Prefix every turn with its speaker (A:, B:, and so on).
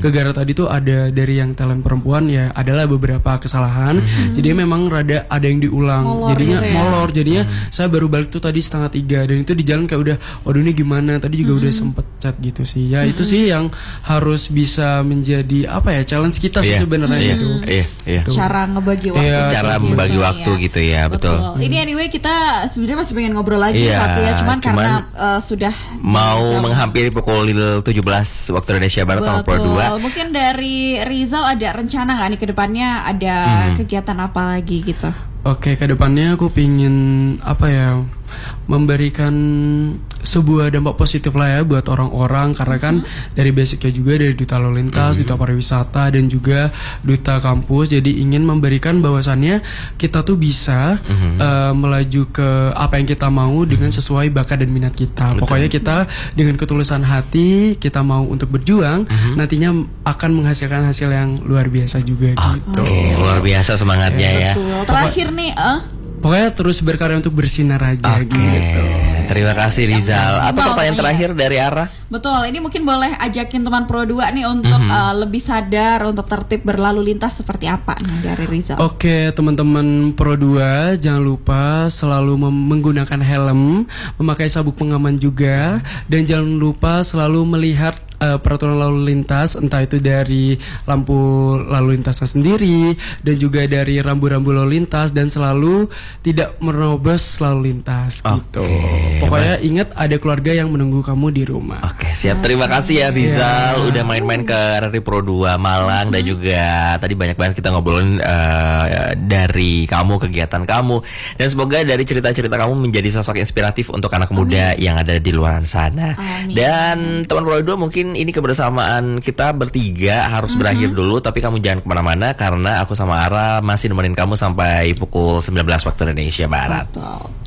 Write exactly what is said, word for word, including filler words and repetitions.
A: ke Gara tadi tuh ada dari yang talent perempuan ya adalah beberapa kesalahan. Mm-hmm. Jadi memang rada ada yang diulang. Molor jadinya gitu ya? molor. Jadinya mm-hmm. saya baru balik tuh tadi setengah tiga dan itu di jalan kayak udah waduh ini gimana? Tadi juga mm-hmm. udah sempet chat gitu sih. Ya mm-hmm. itu sih yang harus bisa menjadi apa ya challenge kita sih yeah. sebenarnya
B: yeah.
A: gitu.
B: Yeah. Yeah.
C: Cara ngebagi waktu.
A: Yeah,
B: cara membagi ya. waktu gitu ya, betul. betul.
C: Hmm. Ini anyway kita sebenarnya masih pengen ngobrol lagi
B: yeah,
C: Ratu ya, cuman, cuman karena uh, sudah
B: mau jam. menghampiri pukul tujuh belas waktu Indonesia Barat sama Pro dua.
C: Mungkin dari Rizal ada rencana nggak nih ke depannya ada hmm. kegiatan apa lagi gitu?
A: Oke, ke depannya aku pingin apa ya memberikan sebuah dampak positif lah ya buat orang-orang karena kan mm-hmm. dari basicnya juga dari duta lalu lintas, mm-hmm. duta pariwisata dan juga duta kampus, jadi ingin memberikan bahwasannya kita tuh bisa mm-hmm. uh, melaju ke apa yang kita mau dengan sesuai bakat dan minat kita. Betul. Pokoknya kita dengan ketulusan hati kita mau untuk berjuang, mm-hmm. nantinya akan menghasilkan hasil yang luar biasa juga okay. gitu.
B: Oke, luar biasa semangatnya ya. ya.
C: Betul. Terakhir Pokok- nih, uh.
A: pokoknya terus berkarya untuk bersinar aja
B: okay.
A: gitu.
B: Terima kasih Rizal. Atau pertanyaan terakhir dari Ara?
C: Betul, ini mungkin boleh ajakin teman Pro dua nih untuk mm-hmm. uh, lebih sadar untuk tertib berlalu lintas seperti apa nih dari Rizal.
A: Oke, teman-teman Pro dua jangan lupa selalu mem- menggunakan helm, memakai sabuk pengaman juga, dan jangan lupa selalu melihat uh, peraturan lalu lintas, entah itu dari lampu lalu lintasnya sendiri dan juga dari rambu-rambu lalu lintas, dan selalu tidak menerobos lalu lintas gitu.
B: Okay.
A: Pokoknya ingat ada keluarga yang menunggu kamu di rumah.
B: Oke, siap. Terima kasih ya Rizal yeah. udah main-main ke R R I Pro dua Malang dan juga tadi banyak banget kita ngobrolin uh, dari kamu, kegiatan kamu, dan semoga dari cerita-cerita kamu menjadi sosok inspiratif untuk anak muda Amin. yang ada di luar sana. Amin. Dan teman Pro dua mungkin ini kebersamaan kita bertiga harus mm-hmm. berakhir dulu, tapi kamu jangan kemana-mana karena aku sama Ara masih nemenin kamu sampai pukul sembilan belas waktu Indonesia Barat.
C: Betul.